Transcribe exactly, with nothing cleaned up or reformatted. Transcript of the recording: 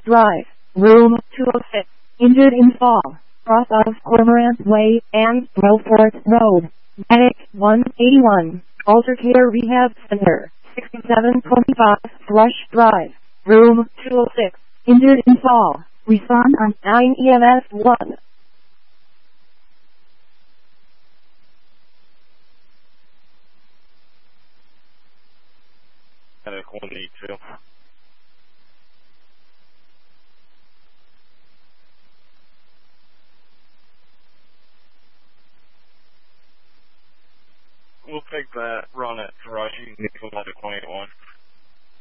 Drive, room two oh six, injured in fall, cross of Cormorant Way and Beaufort Road. Medic one eighty-one, Alter Care Rehab Center, sixty-seven twenty-five Flush Drive, room two oh six, injured in fall. Respond on nine E M S one. Medic one eighty-two. We'll take that run at Taraji, Medic one eighty-one.